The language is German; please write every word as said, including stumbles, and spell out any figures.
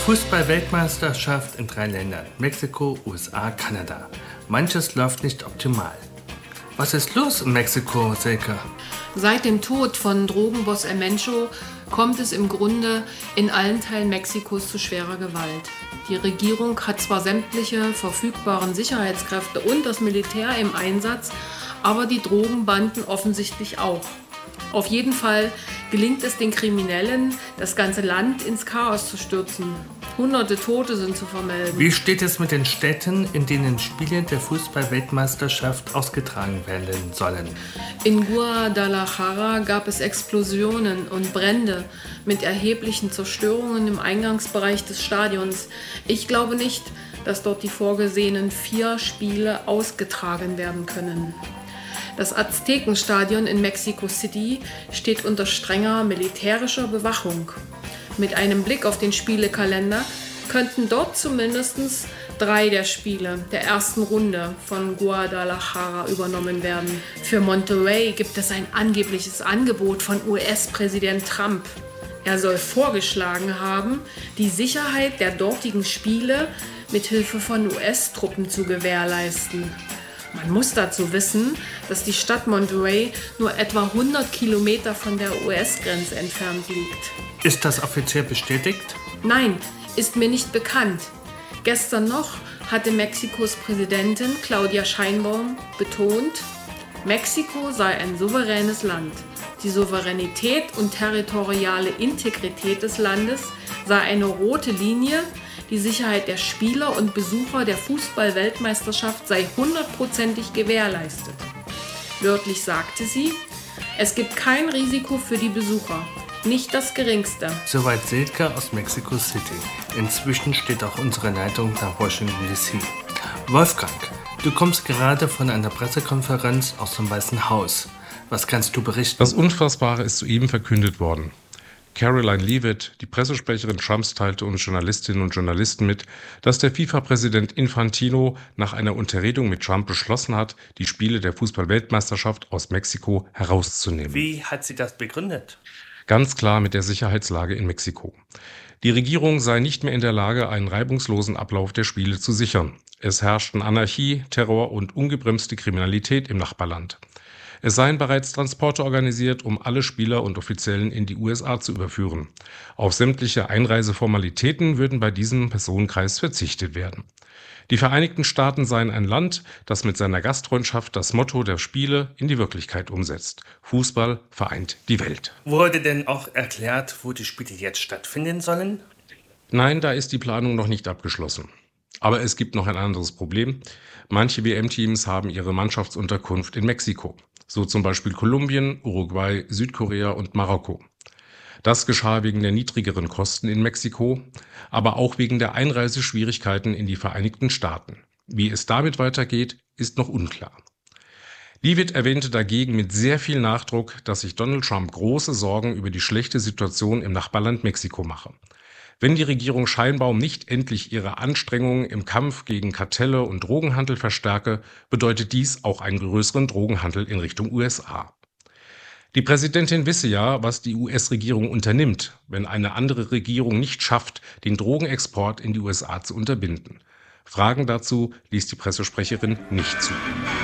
Fußball-Weltmeisterschaft in drei Ländern: Mexiko, U S A, Kanada. Manches läuft nicht optimal. Was ist los in Mexiko, Silke? Seit dem Tod von Drogenboss El Mencho kommt es im Grunde in allen Teilen Mexikos zu schwerer Gewalt. Die Regierung hat zwar sämtliche verfügbaren Sicherheitskräfte und das Militär im Einsatz, aber die Drogenbanden offensichtlich auch. Auf jeden Fall gelingt es den Kriminellen, das ganze Land ins Chaos zu stürzen. Hunderte Tote sind zu vermelden. Wie steht es mit den Städten, in denen Spiele der Fußball-Weltmeisterschaft ausgetragen werden sollen? In Guadalajara gab es Explosionen und Brände mit erheblichen Zerstörungen im Eingangsbereich des Stadions. Ich glaube nicht, dass dort die vorgesehenen vier Spiele ausgetragen werden können. Das Aztekenstadion in Mexico City steht unter strenger militärischer Bewachung. Mit einem Blick auf den Spielekalender könnten dort zumindest drei der Spiele der ersten Runde von Guadalajara übernommen werden. Für Monterrey gibt es ein angebliches Angebot von U S-Präsident Trump. Er soll vorgeschlagen haben, die Sicherheit der dortigen Spiele mit Hilfe von U S-Truppen zu gewährleisten. Man muss dazu wissen, dass die Stadt Monterrey nur etwa hundert Kilometer von der U S-Grenze entfernt liegt. Ist das offiziell bestätigt? Nein, ist mir nicht bekannt. Gestern noch hatte Mexikos Präsidentin Claudia Sheinbaum betont, Mexiko sei ein souveränes Land. Die Souveränität und territoriale Integrität des Landes sei eine rote Linie. Die Sicherheit der Spieler und Besucher der Fußball-Weltmeisterschaft sei hundertprozentig gewährleistet. Wörtlich sagte sie, es gibt kein Risiko für die Besucher, nicht das geringste. Soweit Silke aus Mexico City. Inzwischen steht auch unsere Leitung nach Washington D C. Wolfgang, du kommst gerade von einer Pressekonferenz aus dem Weißen Haus. Was kannst du berichten? Das Unfassbare ist soeben verkündet worden. Caroline Leavitt, die Pressesprecherin Trumps, teilte uns Journalistinnen und Journalisten mit, dass der FIFA-Präsident Infantino nach einer Unterredung mit Trump beschlossen hat, die Spiele der Fußball-Weltmeisterschaft aus Mexiko herauszunehmen. Wie hat sie das begründet? Ganz klar mit der Sicherheitslage in Mexiko. Die Regierung sei nicht mehr in der Lage, einen reibungslosen Ablauf der Spiele zu sichern. Es herrschten Anarchie, Terror und ungebremste Kriminalität im Nachbarland. Es seien bereits Transporte organisiert, um alle Spieler und Offiziellen in die U S A zu überführen. Auf sämtliche Einreiseformalitäten würden bei diesem Personenkreis verzichtet werden. Die Vereinigten Staaten seien ein Land, das mit seiner Gastfreundschaft das Motto der Spiele in die Wirklichkeit umsetzt. Fußball vereint die Welt. Wurde denn auch erklärt, wo die Spiele jetzt stattfinden sollen? Nein, da ist die Planung noch nicht abgeschlossen. Aber es gibt noch ein anderes Problem. Manche W M-Teams haben ihre Mannschaftsunterkunft in Mexiko. So zum Beispiel Kolumbien, Uruguay, Südkorea und Marokko. Das geschah wegen der niedrigeren Kosten in Mexiko, aber auch wegen der Einreiseschwierigkeiten in die Vereinigten Staaten. Wie es damit weitergeht, ist noch unklar. Leavitt erwähnte dagegen mit sehr viel Nachdruck, dass sich Donald Trump große Sorgen über die schlechte Situation im Nachbarland Mexiko mache. Wenn die Regierung Sheinbaum nicht endlich ihre Anstrengungen im Kampf gegen Kartelle und Drogenhandel verstärke, bedeutet dies auch einen größeren Drogenhandel in Richtung U S A. Die Präsidentin wisse ja, was die U S-Regierung unternimmt, wenn eine andere Regierung nicht schafft, den Drogenexport in die U S A zu unterbinden. Fragen dazu ließ die Pressesprecherin nicht zu.